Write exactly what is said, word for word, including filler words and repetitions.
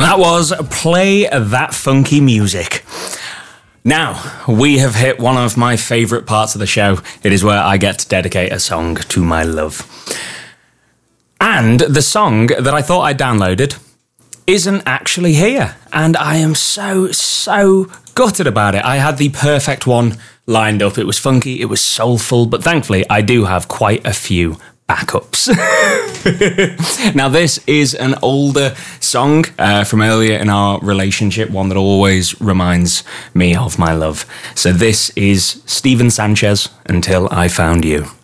And that was Play That Funky Music. Now, we have hit one of my favourite parts of the show. It is where I get to dedicate a song to my love. And the song that I thought I downloaded isn't actually here. And I am so, so gutted about it. I had the perfect one lined up. It was funky, it was soulful, but thankfully I do have quite a few backups. Now, this is an older song uh, from earlier in our relationship, one that always reminds me of my love. So this is Steven Sanchez, Until I Found You.